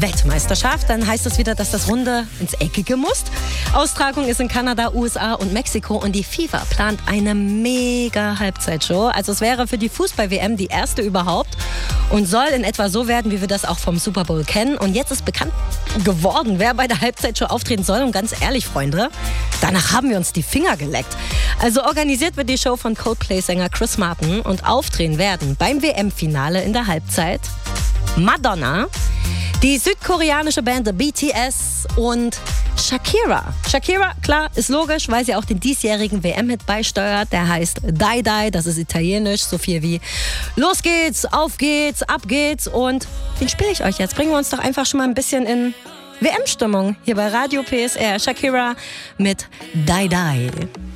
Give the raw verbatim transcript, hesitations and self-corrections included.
Weltmeisterschaft. Dann heißt das wieder, dass das Runde ins Eckige muss. Austragung ist in Kanada, U S A und Mexiko und die FIFA plant eine mega Halbzeitshow. Also es wäre für die Fußball-W M die erste überhaupt und soll in etwa so werden, wie wir das auch vom Super Bowl kennen. Und jetzt ist bekannt geworden, wer bei der Halbzeitshow auftreten soll. Und ganz ehrlich, Freunde, danach haben wir uns die Finger geleckt. Also organisiert wird die Show von Coldplay-Sänger Chris Martin und auftreten werden beim W M-Finale in der Halbzeit Madonna, die südkoreanische Band B T S und Shakira. Shakira, klar, ist logisch, weil sie auch den diesjährigen W M-Hit beisteuert. Der heißt Die Die, das ist italienisch, so viel wie los geht's, auf geht's, ab geht's. Und den spiele ich euch jetzt. Bringen wir uns doch einfach schon mal ein bisschen in W M-Stimmung hier bei Radio P S R. Shakira mit Die Die.